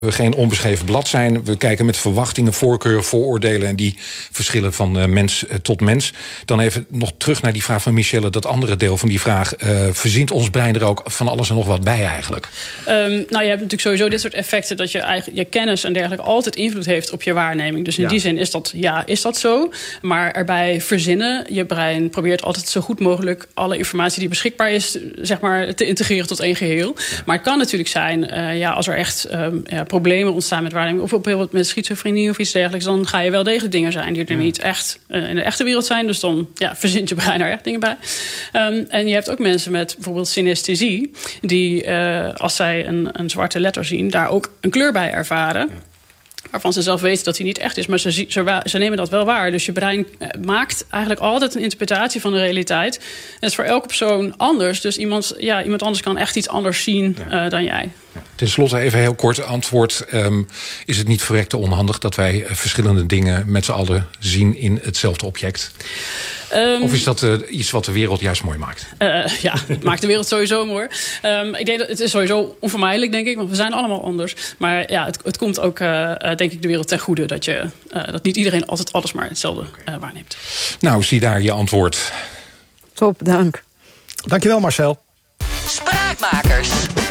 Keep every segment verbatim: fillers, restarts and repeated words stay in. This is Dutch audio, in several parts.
We geen onbeschreven blad zijn. We kijken met verwachtingen, voorkeuren, vooroordelen en die verschillen van uh, mens uh, tot mens. Dan even nog terug naar die vraag van Michelle, dat andere deel van die vraag. Uh, verzint ons brein er ook van alles en nog wat bij eigenlijk? Um, nou, je hebt natuurlijk sowieso dit soort effecten dat je eigen, je kennis en dergelijke altijd invloed heeft op je waarneming. Dus in ja. die zin is dat, ja, is dat zo. Maar erbij verzinnen, je brein probeert altijd zo goed mogelijk alle informatie die beschikbaar is, zeg maar, te integreren tot één geheel. Ja. Maar het kan natuurlijk zijn, uh, ja, als er echt um, ja, problemen ontstaan met waarneming, of bijvoorbeeld met schizofrenie of iets dergelijks, dan ga je wel degelijk dingen zijn die er niet echt uh, in de echte wereld zijn. Dus dan ja, verzint je brein er echt dingen bij. Um, en je hebt ook mensen met bijvoorbeeld synesthesie, die uh, als zij een, een zwarte letter zien, daar ook een kleur bij ervaren. Waarvan ze zelf weten dat die niet echt is, maar ze, ze, ze nemen dat wel waar. Dus je brein maakt eigenlijk altijd een interpretatie van de realiteit. En dat is voor elke persoon anders. Dus iemand, ja, iemand anders kan echt iets anders zien ja. uh, dan jij. Ja. Ten slotte even heel kort antwoord. Um, is het niet verrekte onhandig dat wij uh, verschillende dingen met z'n allen zien in hetzelfde object? Um, of is dat uh, iets wat de wereld juist mooi maakt? Uh, ja, het maakt de wereld sowieso mooi. Um, ik denk dat het is sowieso onvermijdelijk, denk ik. Want we zijn allemaal anders. Maar ja, het, het komt ook, uh, denk ik, de wereld ten goede. Dat, je, uh, dat niet iedereen altijd alles maar hetzelfde uh, waarneemt. Nou, zie daar je antwoord. Top, dank. Dankjewel, Marcel. Spraakmakers.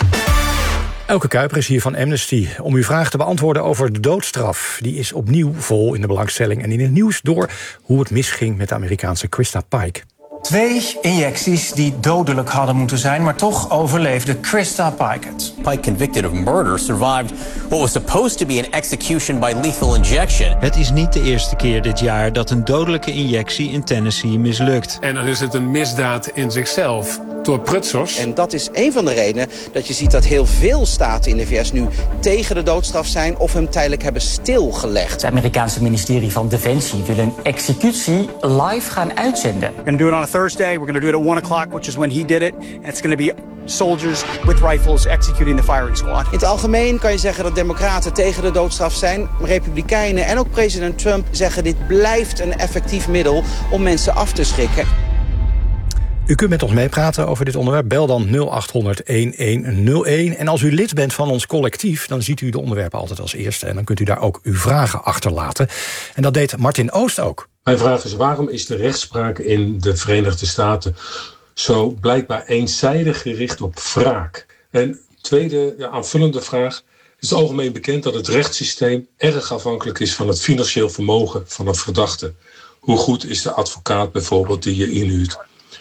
Elke Kuiper is hier van Amnesty om uw vraag te beantwoorden over de doodstraf. Die is opnieuw vol in de belangstelling en in het nieuws door hoe het misging met de Amerikaanse Krista Pike. Twee injecties die dodelijk hadden moeten zijn, maar toch overleefde Krista Pike het. Pike, convicted of murder, survived what was supposed to be an execution by lethal injection. Het is niet de eerste keer dit jaar dat een dodelijke injectie in Tennessee mislukt. En dan is het een misdaad in zichzelf door prutsers. En dat is een van de redenen dat je ziet dat heel veel staten in de V S nu tegen de doodstraf zijn of hem tijdelijk hebben stilgelegd. Het Amerikaanse ministerie van Defensie wil een executie live gaan uitzenden. We're going to do it on a Thursday. We're going to do it at one o'clock, which is when he did it. And it's going to be soldiers with rifles executing the firing squad. In het algemeen kan je zeggen dat democraten tegen de doodstraf zijn. Republikeinen en ook president Trump zeggen dit blijft een effectief middel om mensen af te schrikken. U kunt met ons meepraten over dit onderwerp. Bel dan nul acht honderd elf nul een. En als u lid bent van ons collectief, dan ziet u de onderwerpen altijd als eerste. En dan kunt u daar ook uw vragen achterlaten. En dat deed Martin Oost ook. Mijn vraag is, waarom is de rechtspraak in de Verenigde Staten zo blijkbaar eenzijdig gericht op wraak? En tweede, ja, aanvullende vraag. Het is algemeen bekend dat het rechtssysteem erg afhankelijk is van het financieel vermogen van een verdachte. Hoe goed is de advocaat bijvoorbeeld die je inhuurt?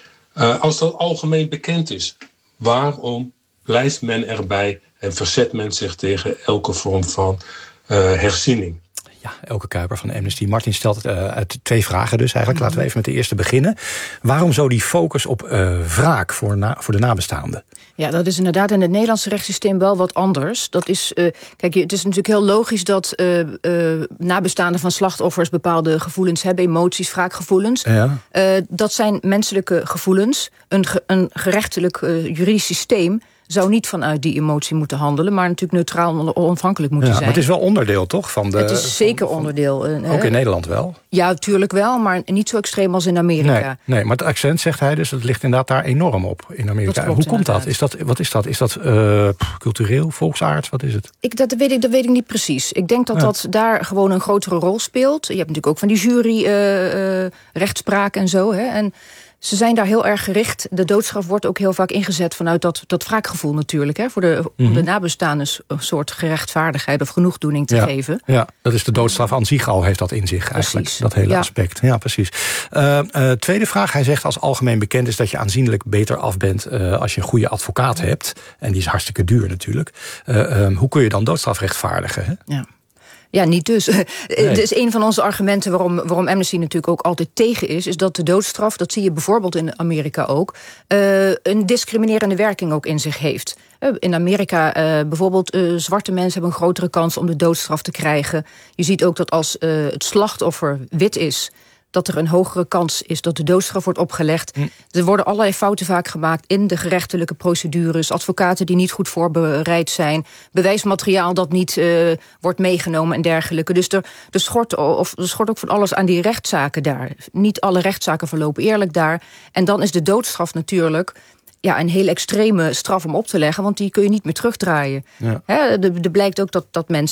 Uh, als dat algemeen bekend is, waarom blijft men erbij en verzet men zich tegen elke vorm van uh, herziening? Ja, Elke Kuiper van Amnesty. Martin stelt uh, uit twee vragen dus eigenlijk. Laten we even met de eerste beginnen. Waarom zo die focus op uh, wraak voor, na, voor de nabestaanden? Ja, dat is inderdaad in het Nederlandse rechtssysteem wel wat anders. Dat is, uh, kijk, het is natuurlijk heel logisch dat uh, uh, nabestaanden van slachtoffers bepaalde gevoelens hebben, emoties, wraakgevoelens. Ja. Uh, dat zijn menselijke gevoelens. Een, ge, een gerechtelijk uh, juridisch systeem zou niet vanuit die emotie moeten handelen, maar natuurlijk neutraal en onafhankelijk moeten ja, zijn. Maar het is wel onderdeel, toch? Van de, het is zeker van, onderdeel. Van, ook in Nederland wel? Ja, natuurlijk wel, maar niet zo extreem als in Amerika. Nee, nee, maar het accent, zegt hij dus, het ligt inderdaad daar enorm op in Amerika. Hoe komt inderdaad. dat? Is dat? Wat is dat? Is dat uh, cultureel, volksaard? Wat is het? Ik, dat, weet ik, dat weet ik niet precies. Ik denk dat ja. dat daar gewoon een grotere rol speelt. Je hebt natuurlijk ook van die jury uh, uh, rechtspraak en zo. Hè, en ze zijn daar heel erg gericht. De doodstraf wordt ook heel vaak ingezet vanuit dat, dat wraakgevoel natuurlijk. Hè, voor de, mm-hmm. om de nabestaanden een soort gerechtvaardigheid of genoegdoening te ja, geven. Ja, dat is de doodstraf aan zich al, heeft dat in zich eigenlijk. Precies. Dat hele ja. aspect. Ja, precies. Uh, uh, tweede vraag. Hij zegt als algemeen bekend is dat je aanzienlijk beter af bent uh, als je een goede advocaat hebt. En die is hartstikke duur natuurlijk. Uh, um, hoe kun je dan doodstraf rechtvaardigen? Hè? Ja. Ja, niet dus. Nee. Dus een van onze argumenten waarom, waarom Amnesty natuurlijk ook altijd tegen is, is dat de doodstraf, dat zie je bijvoorbeeld in Amerika ook, uh, een discriminerende werking ook in zich heeft. Uh, in Amerika uh, bijvoorbeeld uh, zwarte mensen hebben een grotere kans om de doodstraf te krijgen. Je ziet ook dat als uh, het slachtoffer wit is, dat er een hogere kans is dat de doodstraf wordt opgelegd. Hm. Er worden allerlei fouten vaak gemaakt in de gerechtelijke procedures. Advocaten die niet goed voorbereid zijn. Bewijsmateriaal dat niet uh, wordt meegenomen en dergelijke. Dus er, er, schort, of, er schort ook van alles aan die rechtszaken daar. Niet alle rechtszaken verlopen eerlijk daar. En dan is de doodstraf natuurlijk ja, een heel extreme straf om op te leggen, want die kun je niet meer terugdraaien. Ja. He, er blijkt ook dat, dat mensen